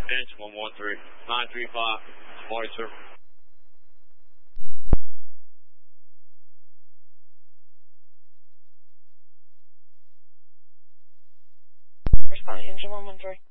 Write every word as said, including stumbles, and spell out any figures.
Engine one one three, nine three five, morning, sir. Responding, Engine one one three.